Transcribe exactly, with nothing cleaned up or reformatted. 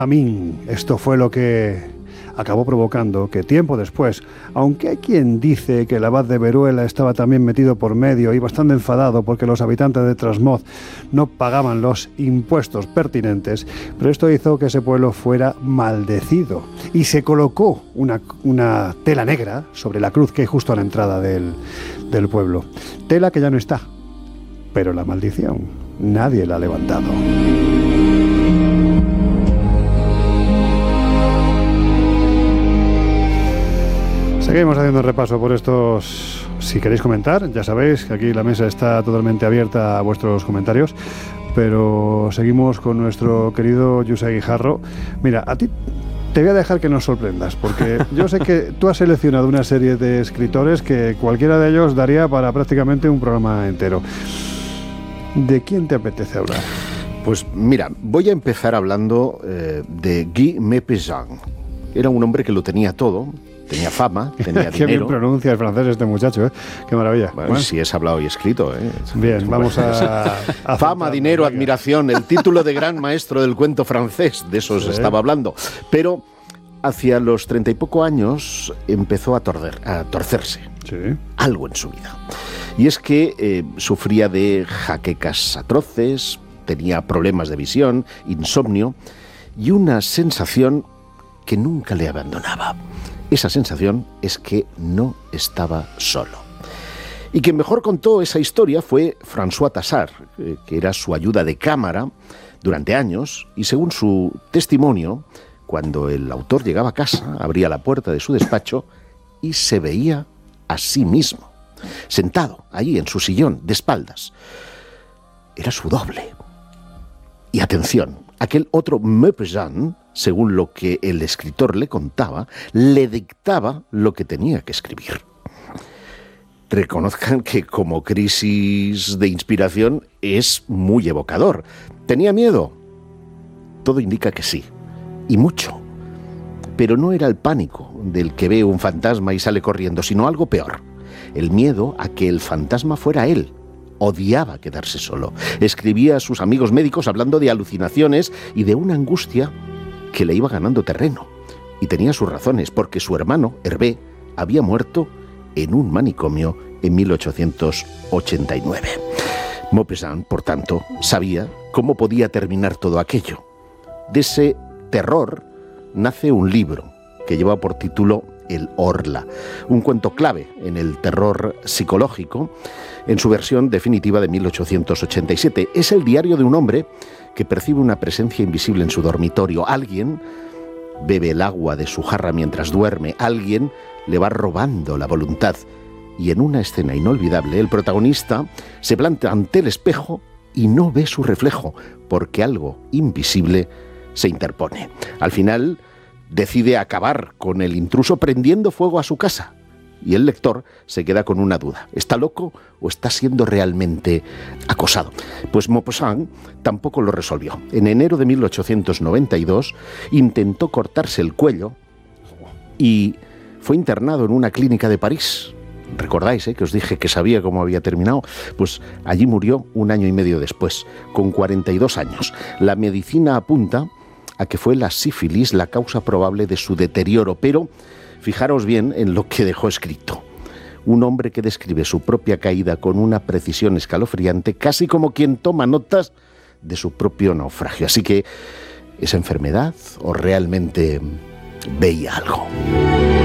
Amín. Esto fue lo que acabó provocando que tiempo después, aunque hay quien dice que el abad de Veruela estaba también metido por medio y bastante enfadado porque los habitantes de Trasmoz no pagaban los impuestos pertinentes, pero esto hizo que ese pueblo fuera maldecido y se colocó una, una tela negra sobre la cruz que hay justo a la entrada del, del pueblo. Tela que ya no está, pero la maldición nadie la ha levantado. Seguimos haciendo repaso por estos. Si queréis comentar, ya sabéis que aquí la mesa está totalmente abierta a vuestros comentarios, pero seguimos con nuestro querido José Guijarro. Mira, a ti te voy a dejar que nos sorprendas, porque yo sé que tú has seleccionado una serie de escritores que cualquiera de ellos daría para prácticamente un programa entero. ¿De quién te apetece hablar? Pues mira, voy a empezar hablando eh, de Guy Maupassant. Era un hombre que lo tenía todo. Tenía fama, tenía dinero. Qué bien pronuncia el francés este muchacho, ¿eh? Qué maravilla. Bueno, bueno. Sí es hablado y escrito, ¿eh? Bien, vamos a... a fama, dinero, venga. Admiración, el título de gran maestro del cuento francés, de eso sí. se estaba hablando. Pero hacia los treinta y poco años empezó a, torcer, a torcerse. Sí. Algo en su vida. Y es que eh, sufría de jaquecas atroces, tenía problemas de visión, insomnio y una sensación que nunca le abandonaba. Esa sensación es que no estaba solo. Y quien mejor contó esa historia fue François Tassart, que era su ayuda de cámara durante años, y según su testimonio, cuando el autor llegaba a casa, abría la puerta de su despacho y se veía a sí mismo, sentado allí en su sillón, de espaldas. Era su doble. Y atención, aquel otro Maupassant, según lo que el escritor le contaba, le dictaba lo que tenía que escribir. Reconozcan que como crisis de inspiración es muy evocador. ¿Tenía miedo? Todo indica que sí, y mucho. Pero no era el pánico del que ve un fantasma y sale corriendo, sino algo peor. El miedo a que el fantasma fuera él. Odiaba quedarse solo. Escribía a sus amigos médicos hablando de alucinaciones y de una angustia que le iba ganando terreno. Y tenía sus razones, porque su hermano, Hervé, había muerto en un manicomio en mil ochocientos ochenta y nueve. Maupassant, por tanto, sabía cómo podía terminar todo aquello. De ese terror nace un libro que lleva por título El Orla, un cuento clave en el terror psicológico, en su versión definitiva de mil ochocientos ochenta y siete. Es el diario de un hombre que percibe una presencia invisible en su dormitorio. Alguien bebe el agua de su jarra mientras duerme. Alguien le va robando la voluntad. Y en una escena inolvidable, el protagonista se planta ante el espejo y no ve su reflejo, porque algo invisible se interpone. Al final, decide acabar con el intruso prendiendo fuego a su casa. Y el lector se queda con una duda. ¿Está loco o está siendo realmente acosado? Pues Maupassant tampoco lo resolvió. En enero de mil ochocientos noventa y dos intentó cortarse el cuello y fue internado en una clínica de París. ¿Recordáis, eh, que os dije que sabía cómo había terminado? Pues allí murió un año y medio después, con cuarenta y dos años. La medicina apunta a que fue la sífilis la causa probable de su deterioro, pero fijaros bien en lo que dejó escrito. Un hombre que describe su propia caída con una precisión escalofriante, casi como quien toma notas de su propio naufragio. Así que, ¿esa enfermedad o realmente veía algo?